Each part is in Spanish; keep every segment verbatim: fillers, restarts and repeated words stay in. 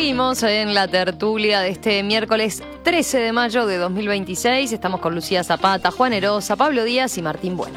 Seguimos en la tertulia de este miércoles trece de mayo de dos mil veintiséis. Estamos con Lucía Zapata, Juan Erosa, Pablo Díaz y Martín Bueno.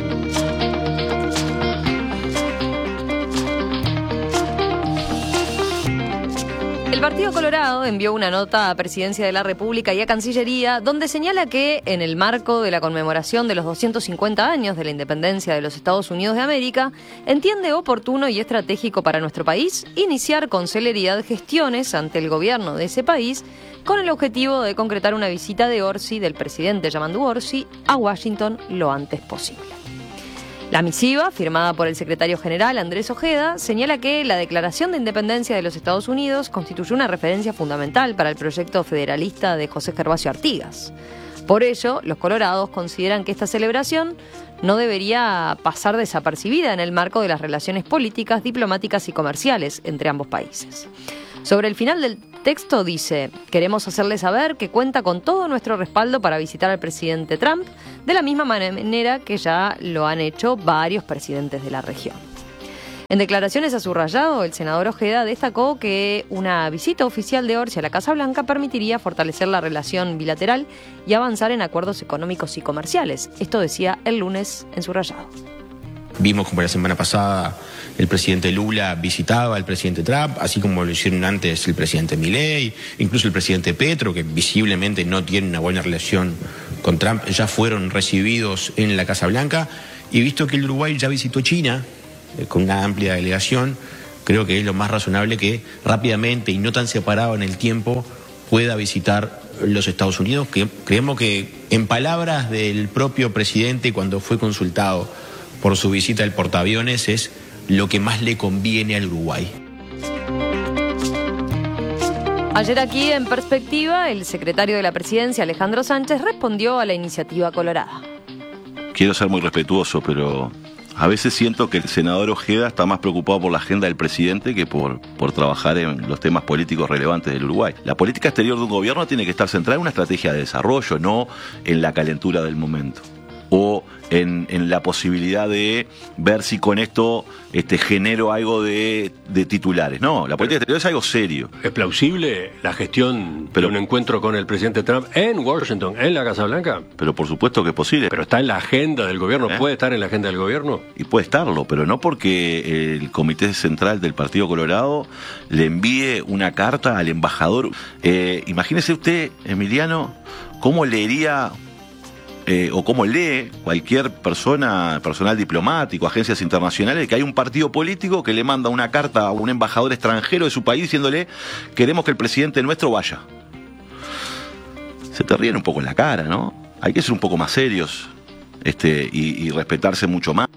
El Partido Colorado envió una nota a Presidencia de la República y a Cancillería donde señala que, en el marco de la conmemoración de los doscientos cincuenta años de la independencia de los Estados Unidos de América, entiende oportuno y estratégico para nuestro país iniciar con celeridad gestiones ante el gobierno de ese país con el objetivo de concretar una visita de Orsi, del presidente Yamandu Orsi, a Washington lo antes posible. La misiva, firmada por el secretario general Andrés Ojeda, señala que la Declaración de Independencia de los Estados Unidos constituyó una referencia fundamental para el proyecto federalista de José Gervasio Artigas. Por ello, los colorados consideran que esta celebración no debería pasar desapercibida en el marco de las relaciones políticas, diplomáticas y comerciales entre ambos países. Sobre el final del texto dice: queremos hacerle saber que cuenta con todo nuestro respaldo para visitar al presidente Trump, de la misma manera que ya lo han hecho varios presidentes de la región. En declaraciones a su rayado, el senador Ojeda destacó que una visita oficial de Orsi a la Casa Blanca permitiría fortalecer la relación bilateral y avanzar en acuerdos económicos y comerciales. Esto decía el lunes en su rayado. Vimos como la semana pasada el presidente Lula visitaba al presidente Trump, así como lo hicieron antes el presidente Milei, incluso el presidente Petro, que visiblemente no tiene una buena relación con Trump, ya fueron recibidos en la Casa Blanca. Y visto que el Uruguay ya visitó China, eh, con una amplia delegación, creo que es lo más razonable que rápidamente y no tan separado en el tiempo pueda visitar los Estados Unidos, que creemos que, en palabras del propio presidente cuando fue consultado por su visita al portaaviones, es lo que más le conviene al Uruguay. Ayer aquí, en Perspectiva, el secretario de la Presidencia, Alejandro Sánchez, respondió a la iniciativa colorada. Quiero ser muy respetuoso, pero a veces siento que el senador Ojeda está más preocupado por la agenda del presidente que por, por trabajar en los temas políticos relevantes del Uruguay. La política exterior de un gobierno tiene que estar centrada en una estrategia de desarrollo, no en la calentura del momento, o en, en la posibilidad de ver si con esto este, genero algo de, de titulares. No, la política exterior es algo serio. ¿Es plausible la gestión pero, de un encuentro con el presidente Trump en Washington, en la Casa Blanca? Pero por supuesto que es posible. ¿Pero está en la agenda del gobierno? ¿Eh? ¿Puede estar en la agenda del gobierno? Y puede estarlo, pero no porque el Comité Central del Partido Colorado le envíe una carta al embajador. Eh, imagínese usted, Emiliano, cómo leería... Eh, o como lee cualquier persona, personal diplomático, agencias internacionales, que hay un partido político que le manda una carta a un embajador extranjero de su país diciéndole: queremos que el presidente nuestro vaya. Se te ríen un poco en la cara, ¿no? Hay que ser un poco más serios este, y, y respetarse mucho más.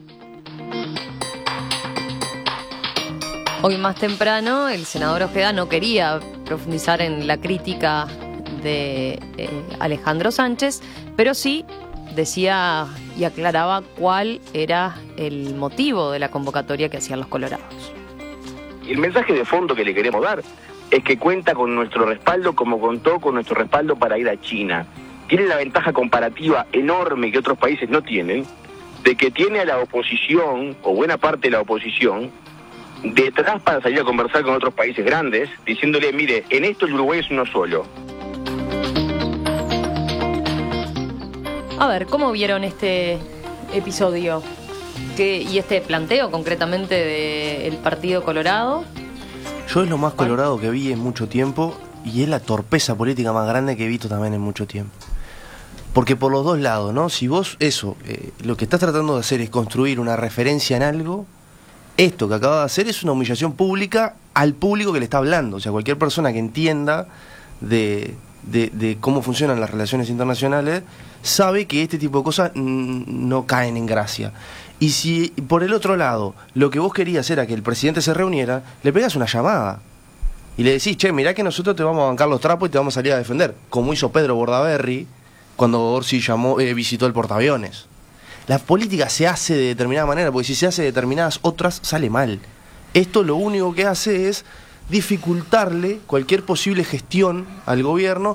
Hoy más temprano, el senador Ojeda no quería profundizar en la crítica de eh, Alejandro Sánchez, pero sí decía y aclaraba cuál era el motivo de la convocatoria que hacían los colorados. El mensaje de fondo que le queremos dar es que cuenta con nuestro respaldo, como contó con nuestro respaldo para ir a China. Tiene la ventaja comparativa enorme que otros países no tienen, de que tiene a la oposición, o buena parte de la oposición, detrás para salir a conversar con otros países grandes, diciéndole: mire, en esto el Uruguay es uno solo. A ver, ¿cómo vieron este episodio ¿Qué, y este planteo concretamente del Partido Colorado? Yo es lo más colorado que vi en mucho tiempo y es la torpeza política más grande que he visto también en mucho tiempo. Porque por los dos lados, ¿no? Si vos eso, eh, lo que estás tratando de hacer es construir una referencia en algo, esto que acaba de hacer es una humillación pública al público que le está hablando. O sea, cualquier persona que entienda de... De, de cómo funcionan las relaciones internacionales, sabe que este tipo de cosas n- no caen en gracia. Y si por el otro lado lo que vos querías era que el presidente se reuniera, le pegas una llamada y le decís: che, mirá que nosotros te vamos a bancar los trapos y te vamos a salir a defender, como hizo Pedro Bordaberry cuando Orsi llamó, eh, visitó el portaaviones. La política se hace de determinada manera, porque si se hace de determinadas otras, sale mal. Esto lo único que hace es dificultarle cualquier posible gestión al gobierno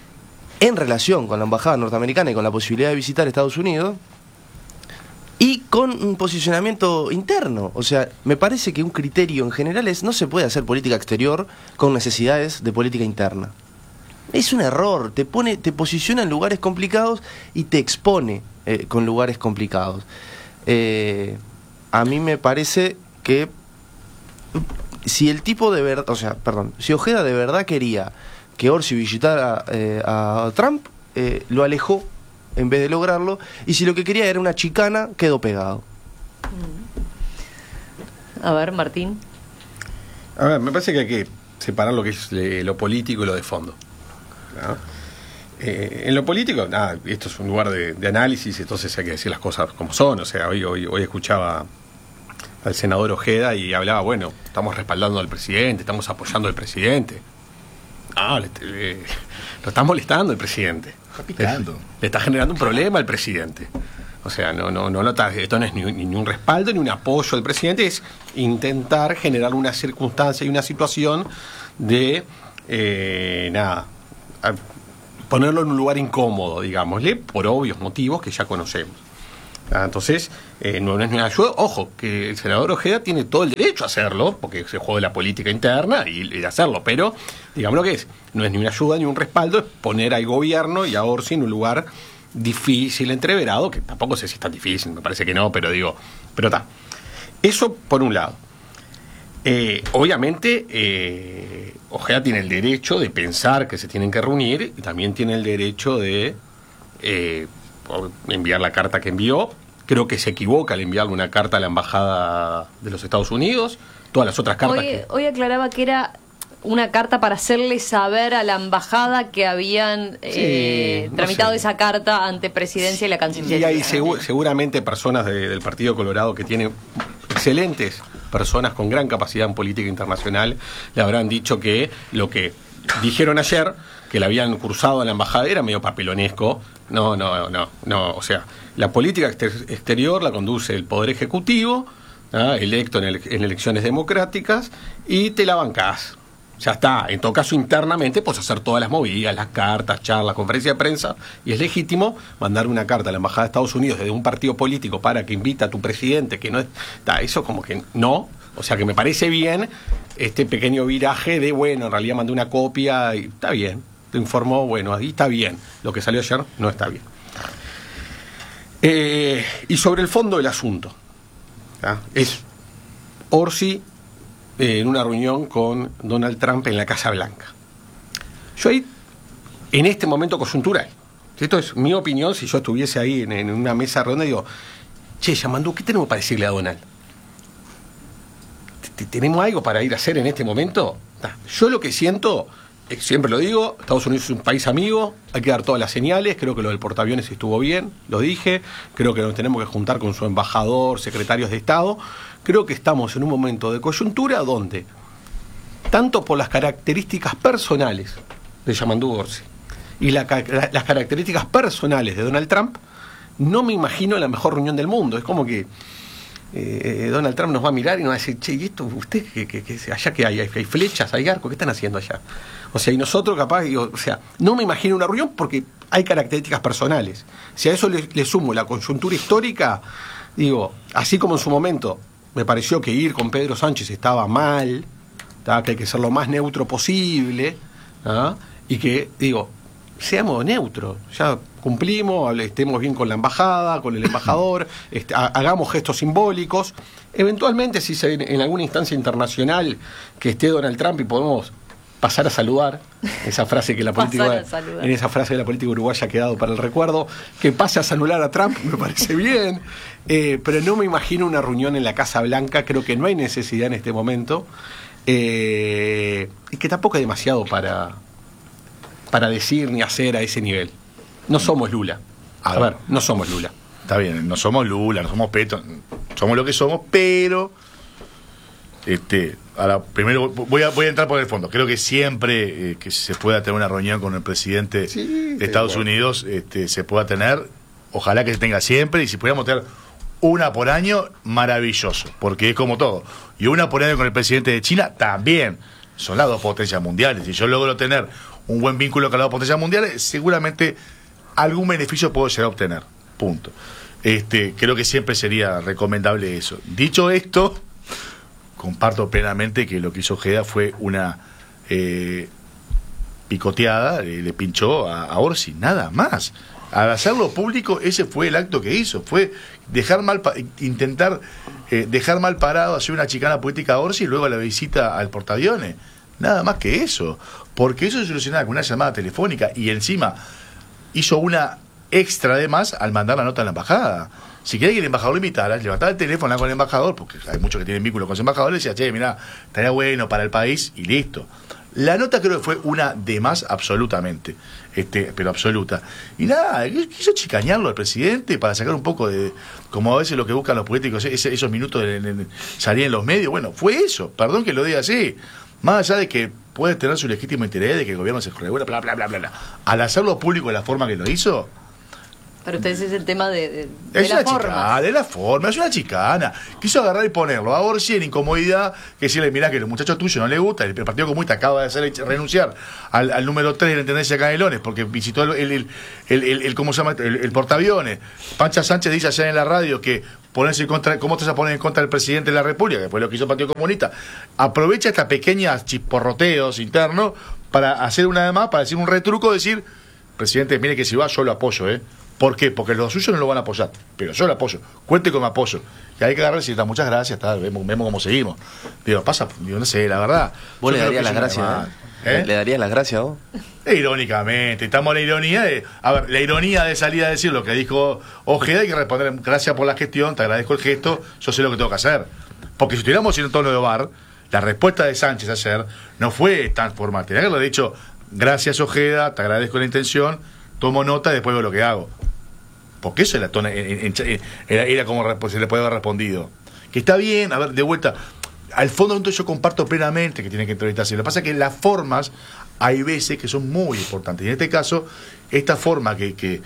en relación con la embajada norteamericana y con la posibilidad de visitar Estados Unidos, y con un posicionamiento interno. O sea, me parece que un criterio en general es no se puede hacer política exterior con necesidades de política interna. Es un error, te pone, te posiciona en lugares complicados y te expone eh, con lugares complicados. Eh, a mí me parece que si el tipo de verdad, o sea, perdón, si Ojeda de verdad quería que Orsi visitara eh, a Trump, eh, lo alejó en vez de lograrlo, y si lo que quería era una chicana, quedó pegado. A ver, Martín. A ver, me parece que hay que separar lo que es eh, lo político y lo de fondo, ¿no? Eh, en lo político, nada, esto es un lugar de, de análisis, entonces hay que decir las cosas como son. O sea, hoy, hoy, hoy escuchaba al senador Ojeda y hablaba, bueno, estamos respaldando al presidente, estamos apoyando al presidente. No, le, le, lo está molestando el presidente. Está picando. Le, le está generando un problema al presidente. O sea, no, no, no, no está, esto no es ni, ni un respaldo ni un apoyo al presidente, es intentar generar una circunstancia y una situación de, eh, nada, a, ponerlo en un lugar incómodo, digámosle, por obvios motivos que ya conocemos. Ah, entonces, eh, no, no es ni una ayuda. Ojo, que el senador Ojeda tiene todo el derecho a hacerlo, porque se juega la política interna y, y hacerlo, pero, digamos lo que es, no es ni una ayuda ni un respaldo, es poner al gobierno y a Orsi en un lugar difícil, entreverado, que tampoco sé si es tan difícil, me parece que no, pero digo, pero está. Eso por un lado. Eh, obviamente, eh, Ojeda tiene el derecho de pensar que se tienen que reunir y también tiene el derecho de eh, enviar la carta que envió. Creo que se equivoca al enviarle una carta a la embajada de los Estados Unidos. Todas las otras cartas Hoy, que... hoy aclaraba que era una carta para hacerle saber a la embajada que habían eh, Sí, no tramitado sé. esa carta ante Presidencia y la Cancillería. Y hay segu- seguramente personas de- del Partido Colorado que tienen excelentes personas con gran capacidad en política internacional, le habrán dicho que lo que dijeron ayer, que le habían cursado a la embajada, era medio papelonesco. No, no, no, no. O sea, la política exter- exterior la conduce el Poder Ejecutivo, ¿ah? electo en, ele- en elecciones democráticas, y te la bancás. Ya está. En todo caso, internamente, pues hacer todas las movidas, las cartas, charlas, conferencia de prensa, y es legítimo mandar una carta a la Embajada de Estados Unidos desde un partido político para que invita a tu presidente, que no es... Está, eso como que no. O sea, que me parece bien este pequeño viraje de, bueno, en realidad mandé una copia y está bien. Te informó, bueno, ahí está bien. Lo que salió ayer no está bien. Eh, y sobre el fondo del asunto, ¿ah? Es Orsi eh, en una reunión con Donald Trump en la Casa Blanca. Yo ahí, en este momento coyuntural, esto es mi opinión, si yo estuviese ahí en, en una mesa redonda, digo, che, Yamandú, ¿qué tenemos para decirle a Donald? ¿Tenemos algo para ir a hacer en este momento? Yo lo que siento, siempre lo digo, Estados Unidos es un país amigo, hay que dar todas las señales, creo que lo del portaaviones estuvo bien, lo dije, creo que nos tenemos que juntar con su embajador, secretarios de Estado, creo que estamos en un momento de coyuntura donde, tanto por las características personales de Yamandú Orsi y la, la, las características personales de Donald Trump, no me imagino la mejor reunión del mundo. Es como que Eh, Donald Trump nos va a mirar y nos va a decir, che, ¿y esto usted que, que, que allá que hay, hay? ¿Hay flechas, hay arcos? ¿Qué están haciendo allá? O sea, y nosotros capaz, digo, o sea, no me imagino una reunión porque hay características personales. Si a eso le, le sumo la coyuntura histórica, digo, así como en su momento me pareció que ir con Pedro Sánchez estaba mal, ¿tá? Que hay que ser lo más neutro posible, ¿tá? Y que, digo, seamos neutros, ya cumplimos, estemos bien con la embajada, con el embajador, este, ha, hagamos gestos simbólicos. Eventualmente, si se, en alguna instancia internacional que esté Donald Trump y podemos pasar a saludar, esa frase que la política en esa frase de la política uruguaya ha quedado para el recuerdo, que pase a saludar a Trump, me parece bien, eh, pero no me imagino una reunión en la Casa Blanca, creo que no hay necesidad en este momento, eh, y que tampoco hay demasiado para para decir ni hacer a ese nivel. No somos Lula. A, a ver, ver, no somos Lula. Está bien, no somos Lula, no somos Petro, somos lo que somos, pero este, ahora primero voy a voy a entrar por el fondo. Creo que siempre eh, que se pueda tener una reunión con el presidente sí, de Estados bueno. Unidos, este, se pueda tener, ojalá que se tenga siempre, y si pudiéramos tener una por año, maravilloso, porque es como todo. Y una por año con el presidente de China, también. Son las dos potencias mundiales. Si yo logro tener un buen vínculo con las dos potencias mundiales, seguramente algún beneficio puedo llegar a obtener. Punto. Este, creo que siempre sería recomendable eso. Dicho esto, comparto plenamente que lo que hizo Ojeda fue una eh, picoteada, le, le pinchó a, a Orsi, nada más. Al hacerlo público, ese fue el acto que hizo, fue dejar mal pa- intentar eh, dejar mal parado, hacer una chicana política a Orsi y luego la visita al portaaviones. Nada más que eso, porque eso se solucionaba con una llamada telefónica y encima hizo una extra de más al mandar la nota a la embajada. Si quería que el embajador lo invitara, levantaba el teléfono con el embajador, porque hay muchos que tienen vínculos con los embajadores, y decía, che, mirá, estaría bueno para el país, y listo. La nota creo que fue una de más absolutamente, este, pero absoluta. Y nada, quiso chicañarlo al presidente para sacar un poco de, como a veces lo que buscan los políticos, ese, esos minutos de, de, de salir en los medios. Bueno, fue eso, perdón que lo diga así. Más allá de que puede tener su legítimo interés de que el gobierno se regula, bla, bla, bla, bla, bla. Al hacerlo público de la forma que lo hizo... Pero ustedes es el tema de, de, de es la una forma. chicana, de la forma, es una chicana. Quiso agarrar y ponerlo a Orsi en incomodidad, que decirle, mirá que los muchachos tuyos no les gusta, el Partido Comunista acaba de hacer renunciar al, al número tres de la Intendencia de Canelones, porque visitó el, el, el, el, el, el ¿cómo se llama? El, el portaaviones. Pancha Sánchez dice allá en la radio que ponerse en contra, ¿cómo te vas a poner en contra del presidente de la República? Que fue lo que hizo el Partido Comunista. Aprovecha estas pequeñas chisporroteos internos para hacer una vez más, para decir un retruco, decir, presidente, mire que si va, yo lo apoyo, ¿eh? ¿Por qué? Porque los suyos no lo van a apoyar, pero yo lo apoyo, cuente con mi apoyo. Y hay que agarrar y decir, muchas gracias, tal, vemos, vemos cómo seguimos. Digo, pasa, digo, no sé, la verdad. ¿Vos le darías las gracias? ¿Eh? ¿Le darías las gracias vos? E irónicamente, estamos en la ironía de, a ver, la ironía de salir a decir lo que dijo Ojeda, hay que responder, gracias por la gestión, te agradezco el gesto, yo sé lo que tengo que hacer. Porque si estuviéramos en un tono de bar, la respuesta de Sánchez ayer no fue tan formal. Tenía que haberle dicho, gracias Ojeda, te agradezco la intención, tomo nota y después veo lo que hago. Porque eso era, tona, en, en, en, era, era como se le puede haber respondido. Que está bien, a ver, de vuelta, al fondo entonces yo comparto plenamente que tiene que entrevistarse. Lo que pasa es que las formas hay veces que son muy importantes. Y en este caso, esta forma que, que,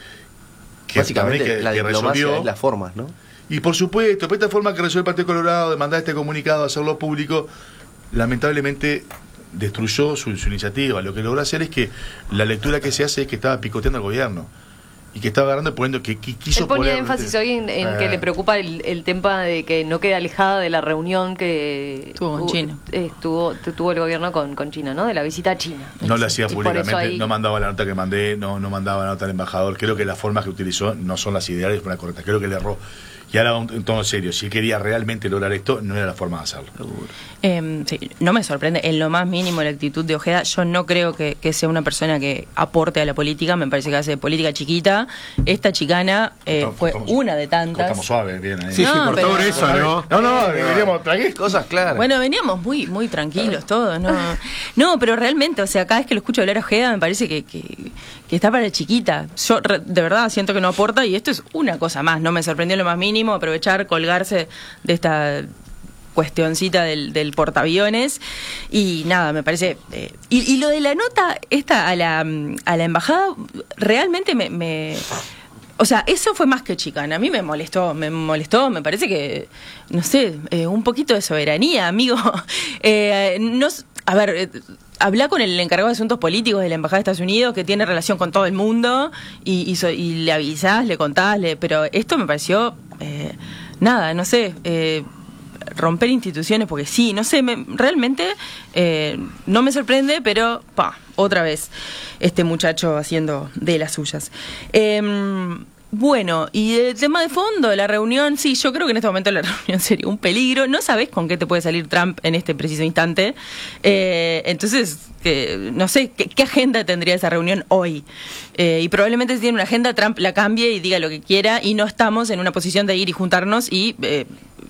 que básicamente que, la que diplomacia resolvió, es las formas, ¿no? Y por supuesto, pero esta forma que resolvió el Partido Colorado de mandar este comunicado, hacerlo público, lamentablemente destruyó su, su iniciativa. Lo que logró hacer es que la lectura que se hace es que estaba picoteando al gobierno y que estaba agarrando y poniendo que, que quiso Él ponía poner, énfasis hoy en, en eh, que le preocupa el, el tema de que no quede alejada de la reunión que tuvo con China. Estuvo, tuvo el gobierno con, con China, ¿no? De la visita a China. No lo hacía Y por públicamente, eso ahí- no mandaba la nota que mandé, no, no mandaba la nota al embajador. Creo que las formas que utilizó no son las ideales, fueron las correctas. Creo que le erró. Y ahora un, un tono serio. Si él quería realmente lograr esto, no era la forma de hacerlo. Eh, sí, no me sorprende en lo más mínimo la actitud de Ojeda. Yo no creo que, que sea una persona que aporte a la política. Me parece que hace política chiquita. Esta chicana eh, Estamos- fue estamos- una de tantas. Estamos suaves, bien ahí. Sí, No, sí, cortó pero- eso, ¿no? No, no, deberíamos traer Cosas claras. Bueno, veníamos muy muy tranquilos todos, ¿no? No, pero realmente, o sea, cada vez que lo escucho hablar a Ojeda me parece que, que, que está para chiquita. Yo re- de verdad siento que no aporta y esto es una cosa más. No me sorprendió lo más mínimo aprovechar, colgarse de esta cuestioncita del, del portaaviones y nada, me parece... eh, y, y lo de la nota esta a la, a la embajada realmente me... me o sea, eso fue más que chicana. A mí me molestó, me molestó, me parece que, no sé, eh, un poquito de soberanía, amigo. Eh, no, a ver, eh, habla con el encargado de asuntos políticos de la Embajada de Estados Unidos, que tiene relación con todo el mundo, y, y, so- y le avisás, le contás, le, pero esto me pareció, eh, nada, no sé, eh, romper instituciones, porque sí, no sé, me, realmente eh, no me sorprende, pero, pa, otra vez, este muchacho haciendo de las suyas. Eh, Bueno, y el tema de fondo, la reunión, sí, yo creo que en este momento la reunión sería un peligro. No sabés con qué te puede salir Trump en este preciso instante. Eh, entonces, que, no sé, ¿qué, ¿qué agenda tendría esa reunión hoy? Eh, y probablemente si tiene una agenda, Trump la cambie y diga lo que quiera y no estamos en una posición de ir y juntarnos y... Eh,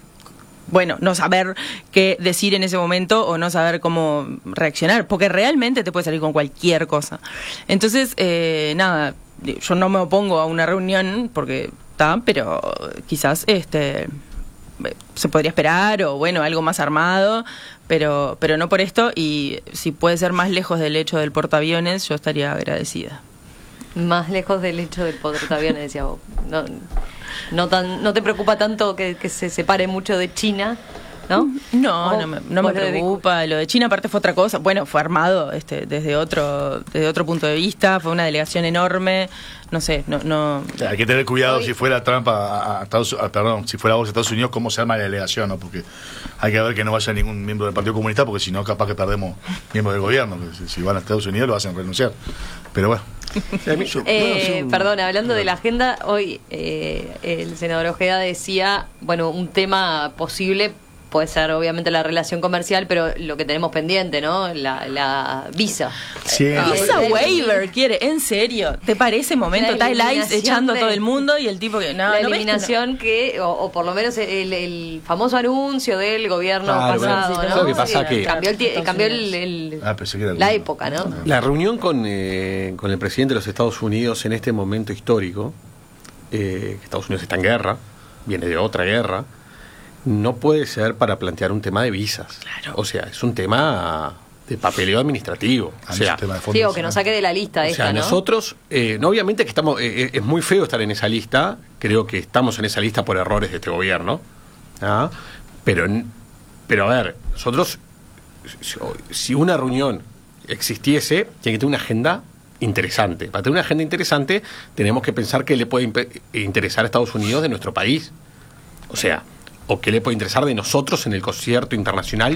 bueno, no saber qué decir en ese momento o no saber cómo reaccionar, porque realmente te puede salir con cualquier cosa. Entonces, eh, nada, yo no me opongo a una reunión porque está, pero quizás este se podría esperar o bueno, algo más armado, pero pero no por esto, y si puede ser más lejos del hecho del portaaviones, yo estaría agradecida. Más lejos del hecho del portaaviones, decía vos. No, no, tan, no te preocupa tanto que, que se separe mucho de China ¿no? No, ¿O no me, no me vos lo de- preocupa. Lo de China aparte fue otra cosa. Bueno, fue armado este, desde otro desde otro punto de vista. Fue una delegación enorme. No sé, no... no Hay que tener cuidado Hoy- si fuera Trump a, a Estados a- perdón, si fuera vos a Estados Unidos, cómo se arma la delegación, ¿no? Porque hay que ver que no vaya ningún miembro del Partido Comunista, porque si no, capaz que perdemos miembros del gobierno. Que si, si van a Estados Unidos lo hacen renunciar. Pero bueno. Eh, perdón, hablando de la agenda, hoy eh, el senador Ojeda decía, bueno, un tema posible puede ser obviamente la relación comercial, pero lo que tenemos pendiente, ¿no? La, la visa. Sí. Ah, Esa la waiver quiere, en serio, ¿te parece momento? La Está el ICE eliminación echando a de- todo el mundo y el tipo que... No, la ¿no ves que no? eliminación que, o, o por lo menos el, el famoso anuncio del gobierno Claro, pasado, bueno, ¿no? ¿sabes qué pasa? Sí, Que- cambió el, tie- cambió el, el- Ah, pensé que era el- la época, ¿no? La reunión con, eh, con el presidente de los Estados Unidos en este momento histórico, eh, que Estados Unidos está en guerra, viene de otra guerra, no puede ser para plantear un tema de visas. Claro. O sea, es un tema de papeleo administrativo. Ah, O sea, es un tema de fondo, Sí, o que ¿no? nos saque de la lista o esta, sea, ¿no? nosotros, eh, no, obviamente que estamos, eh, eh, es muy feo estar en esa lista, creo que estamos en esa lista por errores de este gobierno, ¿ah? pero, n- pero a ver, nosotros, si, si una reunión existiese, tiene que tener una agenda interesante. Para tener una agenda interesante, tenemos que pensar qué le puede impe- interesar a Estados Unidos de nuestro país. O sea, o qué le puede interesar de nosotros en el concierto internacional